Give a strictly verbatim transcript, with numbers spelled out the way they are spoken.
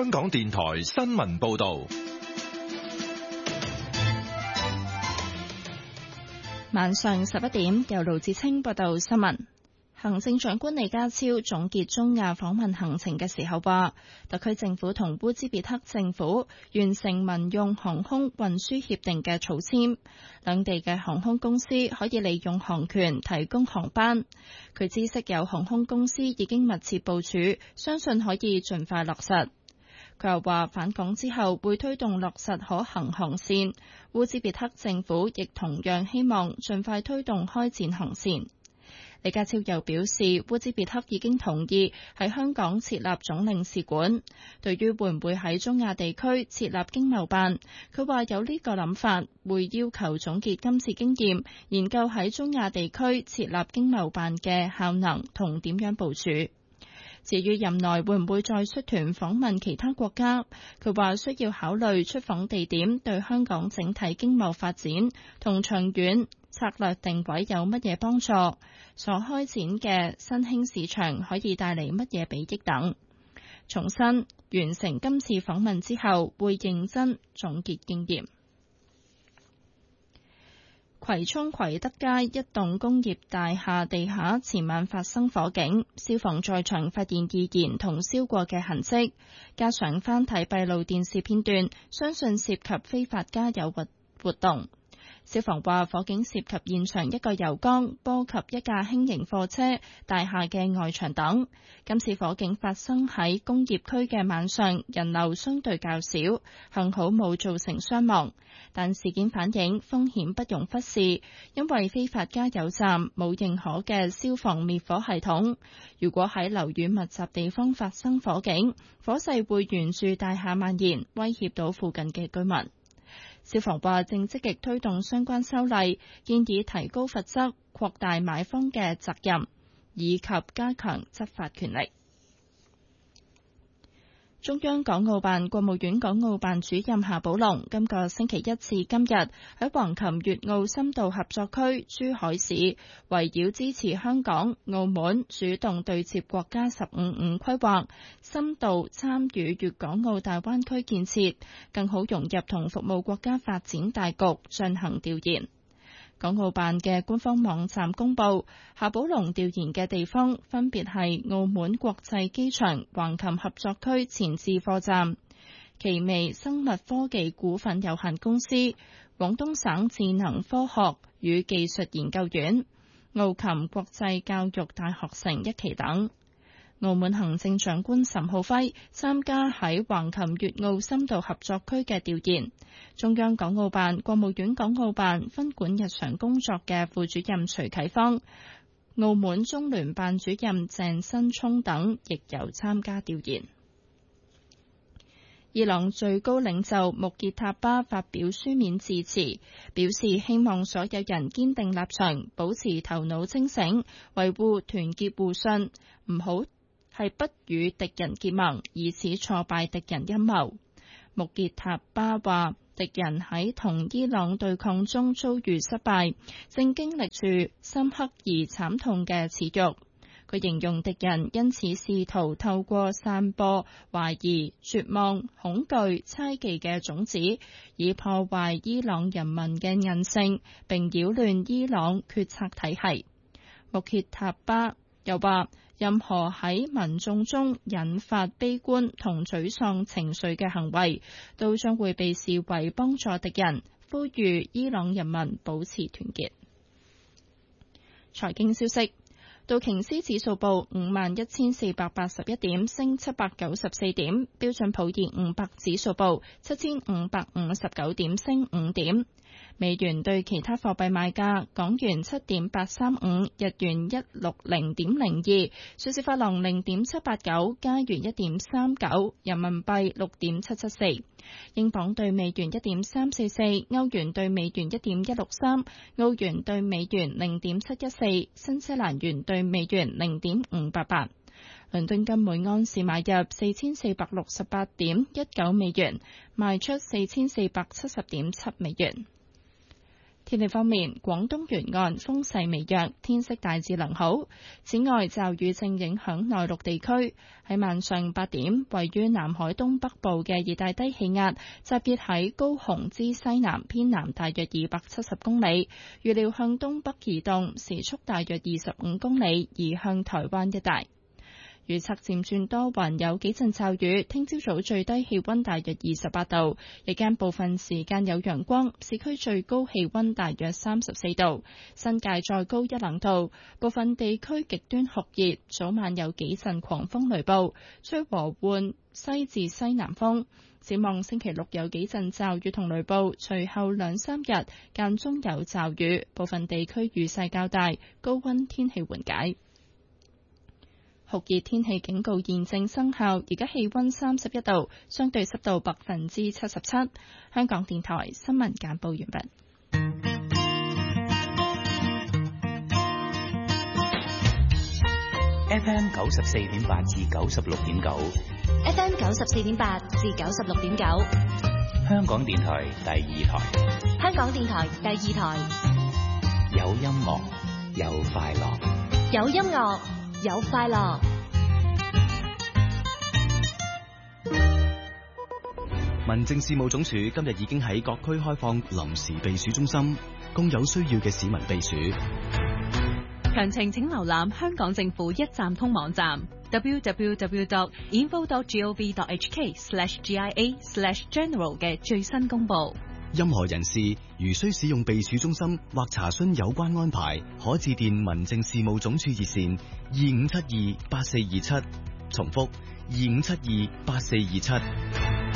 香港電台新聞報道。 晚上十一點，由盧志清報道新聞。行政長官李家超總結中亞訪問行程嘅時候話，特區政府同烏茲別克政府完成民用航空運輸協定嘅草簽，兩地嘅航空公司可以利用航權提供航班。佢知悉有航空公司已經密切部署，相信可以盡快落實。佢又話返港之後會推動落實可行航線，烏茲別克政府亦同樣希望盡快推動開展航線。李家超又表示，烏茲別克已經同意喺香港設立總領事館。對於會唔會喺中亞地區設立經貿辦，佢話有呢個諗法，會要求總結今次經驗，研究喺中亞地區設立經貿辦嘅效能同點樣部署。至於任內會唔會再出團訪問其他國家，佢話需要考慮出訪地點對香港整體經貿發展同長遠策略定位有乜嘢幫助，所開展嘅新興市場可以帶嚟乜嘢裨益等。重申完成今次訪問之後，會認真總結經驗。葵涌葵德街一棟工業大廈地下前晚發生火警，消防在場發現易燃同燒過嘅痕跡，加上翻睇閉路電視片段，相信涉及非法加油活活動。消防話火警涉及現場一個油缸，波及一架輕型貨車、大廈嘅外牆等。今次火警發生喺工業區嘅晚上，人流相對較少，幸好冇造成傷亡。但事件反映風險不容忽視，因為非法加油站冇認可嘅消防滅火系統。如果喺樓宇密集地方發生火警，火勢會沿住大廈蔓延，威脅到附近嘅居民。消防話正積極推動相關修例，建議提高罰則、擴大買方嘅責任，以及加強執法權力。中央港澳辦國務院港澳辦主任夏寶龍今個星期一至今日喺橫琴粵澳深度合作區珠海市，圍繞支持香港、澳門主動對接國家十五五規劃，深度參與粵港澳大灣區建設，更好融入同服務國家發展大局進行調研。港澳辦嘅官方網站公佈，夏寶龍調研嘅地方分別係澳門國際機場橫琴合作區前置貨站、奇微生物科技股份有限公司、廣東省智能科學與技術研究院、澳琴國際教育大學城一期等。澳門行政長官岑浩輝參加喺橫琴粵澳深度合作區嘅調研，中央港澳辦、國務院港澳辦分管日常工作嘅副主任徐啟芳、澳門中聯辦主任鄭新聰等亦有參加調研。伊朗最高領袖穆傑塔巴發表書面致辭，表示希望所有人堅定立場，保持頭腦清醒，維護團結互信，唔好係不與敵人結盟，以此挫敗敵人陰謀。穆傑塔巴話，敵人喺同伊朗對抗中遭遇失敗，正經歷住深刻而慘痛嘅恥辱。佢形容敵人因此試圖透過散播懷疑、絕望、恐懼、猜忌嘅種子，以破壞伊朗人民嘅韌性，並擾亂伊朗決策體系。穆傑塔巴又話，任何喺民眾中引發悲觀同沮喪情緒嘅行為，都將會被視為幫助敵人，呼籲伊朗人民保持團結。財經消息。道瓊斯指數報五萬一千四百八十一點，升七百九十四點；標準普爾五百指數報七千五百五十九點，升五點。美元對其他貨幣賣價：港元七點八三五，日元一六零點零二，瑞士法郎零點七八九，加元一點三九，人民幣六點七七四，英鎊對美元一點三四四，歐元對美元一點一六三，澳元對美元零點七一四，新西蘭元對美元零點五八八。倫敦金每安士買入四千四百六十八點一九美元，賣出四千四百七十點七美元。 天氣方面，廣東沿岸風勢微弱，天色大致良好。此外，驟雨正影響內陸地區。喺晚上八點，位於南海東北部嘅熱帶低氣壓集結喺高雄之西南偏南大約二百七十公里，預料向東北移動，時速大約二十五公里，移向台灣一帶。預測漸轉多雲，有幾陣驟雨。聽朝早最低氣溫大約二十八度，日間部分時間有陽光。市區最高氣溫大約三十四度，新界再高一兩度。部分地區極端酷熱，早晚有幾陣狂風雷暴，吹和緩西至西南風。展望星期六有幾陣驟雨同雷暴，隨後兩三日間中有驟雨，部分地區雨勢較大，高溫天氣緩解。酷熱天氣警告現正生效，而家氣溫三十一度，相對濕度百分之七十七。香港電台新聞簡報完畢。 F M 九十四點八至九十六點九 ，F M 九十四點八至九十六點九， 香港電台第二台， 香港電台第二台， 有音樂，有快樂， 有音樂。有快樂。 民政事務總署今日已經喺各區開放臨時避暑中心，供有需要嘅市民避暑。 詳情請瀏覽香港政府一站通網站 double-u double-u double-u dot info dot gov dot h k slash g i a slash general 嘅最新公佈。 任何人士如需使用避暑中心或查詢有關安排，可致電民政事務總署熱線二五七二八四二七，重複二五七二八四二七。